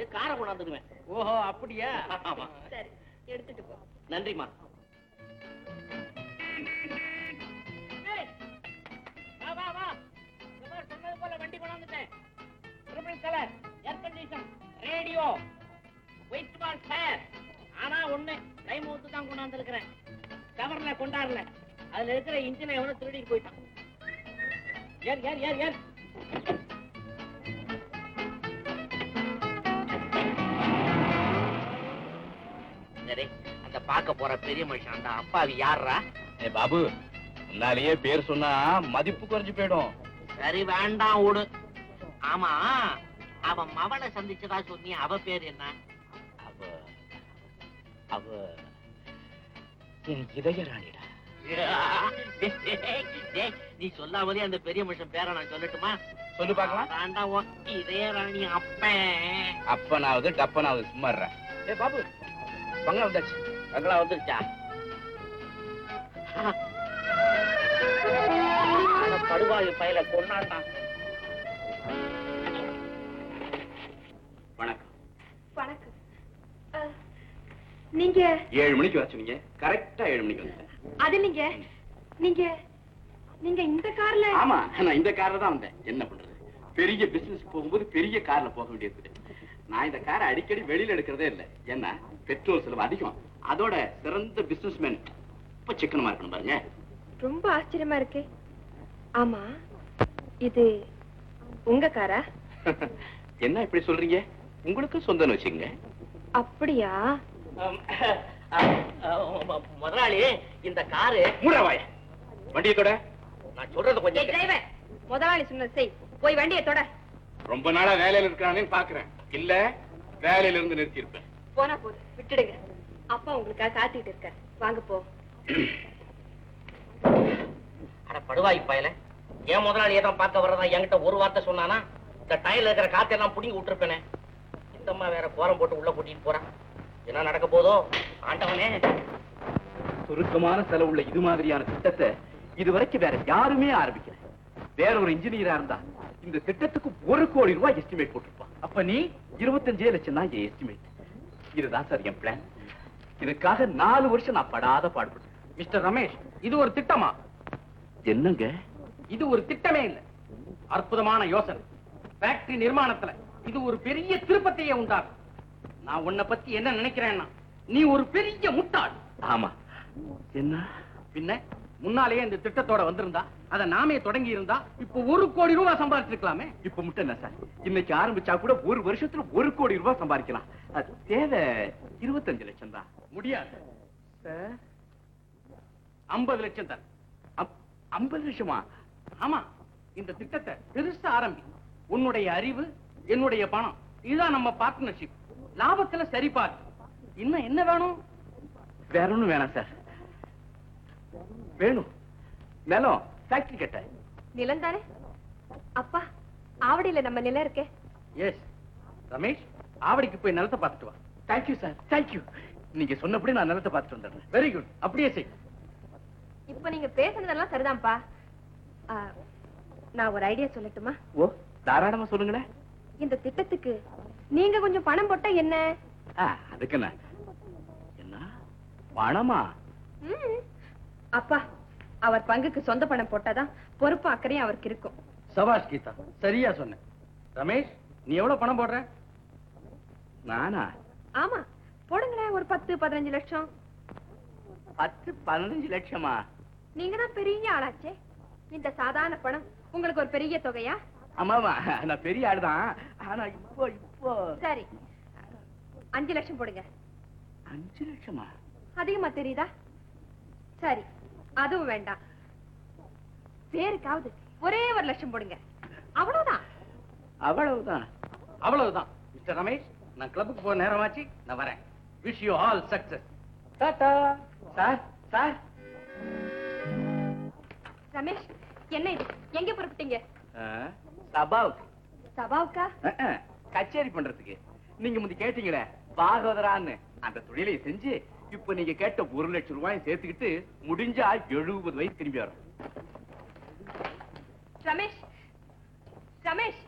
காரை கொண்டாந்துடுவேன். ஓஹோ அப்படியா? ஆமா. சரி எடுத்துட்டு போ. நன்றிமா. வா வா வா, சொன்னது போல வண்டி கொண்டாந்துட்டேன். Triple colour, air condition, radio, white ball tyre. ஆனா ஒண்ணு, டைம் ஊத்து தான் கொண்டாந்து இருக்கிறேன். கவர்ல கொண்டாடல. அதுல இருக்கிற இன்ஜினை எவ்வளவு திருடிட்டு போயிட்டான். ஏர் ஏர் ஏர் ஏர். அந்த பார்க்க போற பெரிய மனுஷன் அந்த அப்பாவி யாரா? பாபு, முன்னாலேயே பேர் சொன்னா மதிப்பு குறைஞ்சு போயிடும். சரி வேண்டாம் ஓடு. ஆமா, அவன் மவனை சந்திச்சதா சொன்னி, அவ பேர் என்ன? அவ அவ என் இதயராணிடா. நீ சொல்லாமலே அந்த பெரிய மனுஷன் பேரை நான் சொல்லட்டுமா? சொல்லு பாக்கலாம். வேண்டாம், இதயராணி அப்பன். அப்பனாவது டப்பனாவது சும்மாடுற. ஏ பாபு, பங்களா வந்தாச்சு. பங்களா வந்துருச்சா? படுவாயு பயில கொண்டாண்டான். வணக்கம். வணக்கம். நீங்க 7 மணிக்கு வர சொன்னீங்க. கரெக்டா 7 மணிக்கு வந்தேன். அது நீங்க நீங்க நீங்க இந்த கார்ல? ஆமா, நான் இந்த கார்ல தான் வந்தேன். என்ன பண்றது, பெரிய பிசினஸ் போகும்போது பெரிய கார்ல போக வேண்டியது. நான் இந்த காரை அடிக்கடி வெளியில எடுக்கிறதே இல்லை. ஏன்னா பெட்ரோல் செலவு அதிகம். அதோட சிறந்த பிசினஸ்மேன் இப்ப சிக்கனமா இருக்கணும் பாருங்க. ரொம்ப ஆச்சரியமா இருக்கு. ஆமா, இது உங்க காரா? என்ன இப்படி சொல்றீங்க? உங்களுக்கு சொந்தம்னு வச்சுங்க. அப்படியா? முதலாளி, இந்த காரு மூடவாய வண்டியத்தோட நான் சொல்றது கொஞ்சம். டிரைவர், முதலாளி சொன்னது செய். போய் வண்டியை தொட. ரொம்ப நாளா வேலையில இருக்கானே பாக்குறேன். இல்ல வேலையில இருந்து நிறுத்தி இருப்பேன். போனா போது விட்டுடுங்க. அப்பா உங்களுக்காக காத்துட்டு இருக்க. வாங்க போ. அட படுவாய் பயல, ஏன் முதலாளியை தான் பார்க்க வர்றதா என்கிட்ட ஒரு வார்த்தை சொன்னானா, இந்த டயர்ல இருக்கிற காத்தெல்லாம் புடிங்கி விட்டுருப்பேனே. இந்த அம்மா வேற கோரம் போட்டு உள்ள கூட்டிட்டு போறான். என்ன நடக்க போதோ ஆண்டவனே. சுருக்கமான செலவுள்ள இது மாதிரியான திட்டத்தை இதுவரைக்கும் வேற யாருமே ஆரம்பிக்கல. வேற ஒரு இன்ஜினியரா இருந்தா இந்த திட்டத்துக்கு 1 கோடி ரூபாய் எஸ்டிமேட் போட்டிருப்பான். அப்ப நீ 25 லட்சம் தான் எஸ்டிமேட். இதுதான் சார் என் பிளான். இதுக்காக 4 வருஷம் நான் படாத பாடுபட்டேன். மிஸ்டர் ரமேஷ், இது ஒரு திட்டமா? என்னங்க, இது ஒரு திட்டமே இல்ல, அற்புதமான யோசனை. ஃபேக்டரி நிர்மாணத்துல இது ஒரு பெரிய திருப்பத்தையே உண்டாகும். நான் உன்னை பத்தி என்ன நினைக்கிறேன்னா, நீ ஒரு பெரிய முட்டாள். ஆமா. என்ன பின்ன முன்னாலேயே இந்த திட்டத்தோட வந்திருந்தா, அதை நாமே தொடங்கி இருந்தா இப்ப 1 கோடி ரூபாய் சம்பாதிச்சிருக்கலாமே. இப்ப மட்டும் என்ன சார், இன்னைக்கு ஆரம்பிச்சா கூட 1 வருஷத்துல 1 கோடி ரூபாய் சம்பாதிக்கலாம். அது தேவை 25 லட்சம் தான். முடியாது சார். 50 லட்சம் தான். 50 லட்சமா? ஆமா, இந்த திட்டத்தை பெருசா ஆரம்பி. உன்னுடைய அறிவு, என்னுடைய பணம், இதுதான் நம்ம பார்ட்னர்ஷிப். லாபத்துல சரி பாரு. இன்னும் என்ன வேணும்? வேற ஒண்ணும் வேணாம் சார். வேணும் நிலம், ஃபேக்டரி கட்ட. நிலம் தானே? அப்பா, ஆவடியில நம்ம நிலம் இருக்கே. எஸ் ரமேஷ், ஆவடிக்கு போய் நிலத்தை பார்த்துட்டு வா. Thank you sir, thank you. நீங்க சொன்னபடி நான் நிலத்தை பார்த்துட்டு வந்துடுறேன். வெரி குட், அப்படியே செய். இப்ப நீங்க பேசுனதெல்லாம் சரிதான்ப்பா. நான் ஒரு ஐடியா சொல்லட்டுமா? ஓ, தாராளமா சொல்லுங்களேன். இந்த திட்டத்துக்கு நீங்க கொஞ்சம் பணம் போட்டா என்ன? அதுக்கு என்ன என்ன பணமா? அப்பா, அவர் பங்குக்கு சொந்த பணம் போட்டாதான் பொறுப்பு அக்கறையும் அவருக்கு இருக்கும். சபாஷ் கீதா, சரியா சொன்ன. ரமேஷ், நீ எவ்வளவு பணம் போடுற? நானா? ஆமா, போடுங்களேன். ஒரு 10-15 லட்சம். 10-15 லட்சமா? நீங்க தான் பெரிய ஆளாச்சே. இந்த சாதாரண பணம் உங்களுக்கு ஒரு பெரிய தொகையா? ஆமாமா, நான் பெரிய ஆடுதான். ஆனா இப்போ சரி, 5 லட்சம் போடுங்க. 5 லட்சமா? அதிகமா தெரியுதா? சரி, அதுவும் வேண்டாம். பேருக்காவது ஒரே 1 லட்சம் போடுங்க. அவ்வளவுதான். அவ்வளவுதான்? அவ்வளவுதான். மிஸ்டர் ரமேஷ், நான் கிளப்புக்கு போற நேரமாச்சு. நான் வரேன். Wish you all success. Tata. Sir sir. Ramesh, என்ன இது? எங்க புறப்பட்டீங்க? சபாவுக்கு. சபாவுக்கா? கச்சேரி பண்றதுக்கு. நீங்க முந்தி கேட்டீங்களே பாகவதரான்னு, அந்த தொழிலை செஞ்சு இப்ப நீங்க கேட்ட 1 லட்சம் ரூபாயும் சேர்த்துக்கிட்டு முடிஞ்சா 70 வயசு திரும்பி வரும். ரமேஷ், ரமேஷ்,